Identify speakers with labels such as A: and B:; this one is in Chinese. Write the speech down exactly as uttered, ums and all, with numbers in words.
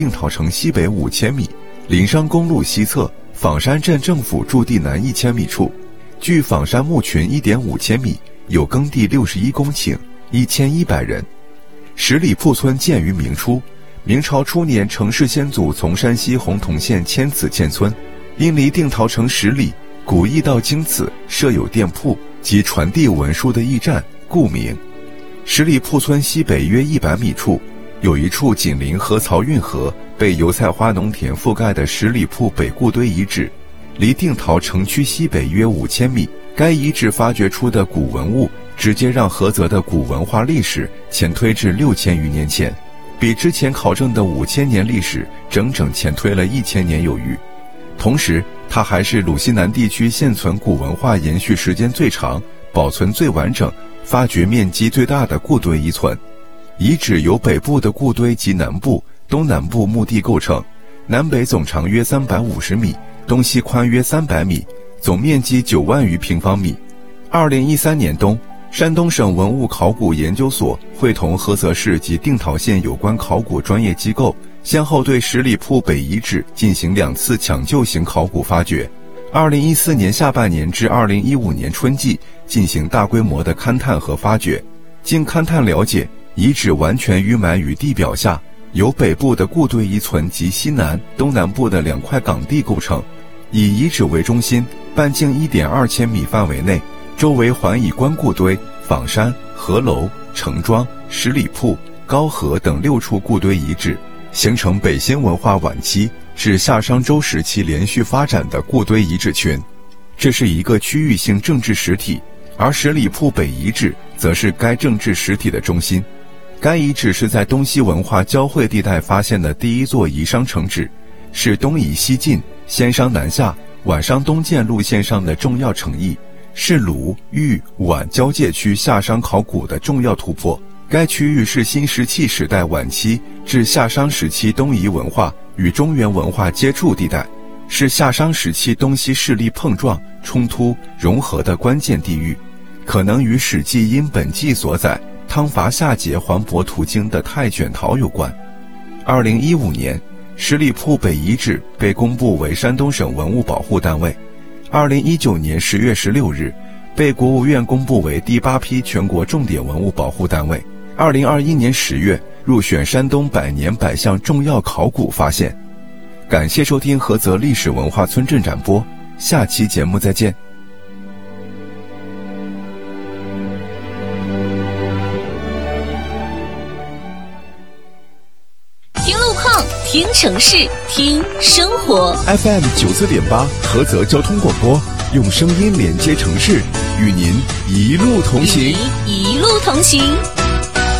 A: 定陶城西北五千米，临商公路西侧仿山镇政府驻地南一千米处，距仿山牧群 一点五千米，有耕地六十一公顷，一千一百人。十里铺村建于明初，明朝初年程氏先祖从山西洪洞县迁此建村，因离定陶城十里，古驿道经此，设有店铺及传递文书的驿站，故名。十里铺村西北约一百米处，有一处紧邻河槽运河、被油菜花农田覆盖的十里铺北固堆遗址，离定陶城区西北约五千米。该遗址发掘出的古文物，直接让菏泽的古文化历史前推至六千余年前，比之前考证的五千年历史整整前推了一千年有余。同时，它还是鲁西南地区现存古文化延续时间最长、保存最完整、发掘面积最大的固堆遗存。遗址由北部的固堆及南部、东南部墓地构成，南北总长约三百五十米，东西宽约三百米，总面积九万余平方米。二零一三年冬，山东省文物考古研究所会同菏泽市及定陶县有关考古专业机构，先后对十里铺北遗址进行两次抢救型考古发掘。二零一四年下半年至二零一五年春季进行大规模的勘探和发掘。经勘探了解，遗址完全淤埋于地表下，由北部的固堆遗存及西南、东南部的两块岗地构成。以遗址为中心，半径 一点二千米范围内，周围环以关固堆、仿山、河楼、城庄、十里铺、高河等六处固堆遗址，形成北新文化晚期至夏商周时期连续发展的固堆遗址群。这是一个区域性政治实体，而十里铺北遗址则是该政治实体的中心。该遗址是在东西文化交汇地带发现的第一座夷商城址，是东夷西进、先商南下、皖商东渐路线上的重要城邑，是鲁、豫、皖交界区夏商考古的重要突破。该区域是新石器时代晚期至夏商时期东夷文化与中原文化接触地带，是夏商时期东西势力碰撞、冲突、融合的关键地域，可能与《史记·殷本纪》所载汤伐夏桀还伯途经的太卷陶有关。二零一五年，十里铺北遗址被公布为山东省文物保护单位。二零一九年十月十六日，被国务院公布为第八批全国重点文物保护单位。二零二一年十月，入选山东百年百项重要考古发现。感谢收听菏泽历史文化村镇展播，下期节目再见。
B: 听路况，听城市，听生活。
A: F M 九四点八菏泽交通广播，用声音连接城市，与您一路同行。
B: 与您一路同行。